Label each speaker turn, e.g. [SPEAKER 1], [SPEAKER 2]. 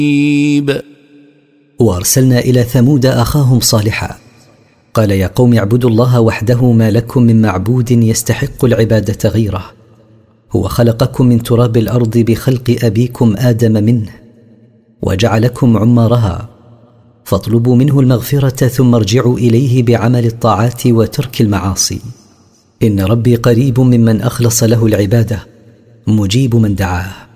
[SPEAKER 1] وارسلنا إلى ثمود أخاهم صالحا قال يا قوم اعبدوا الله وحده ما لكم من معبود يستحق العبادة غيره هو خلقكم من تراب الأرض بخلق أبيكم آدم منه وجعلكم عمارها فاطلبوا منه المغفرة ثم ارجعوا إليه بعمل الطاعات وترك المعاصي إن ربي قريب ممن أخلص له العبادة مجيب من دعاه.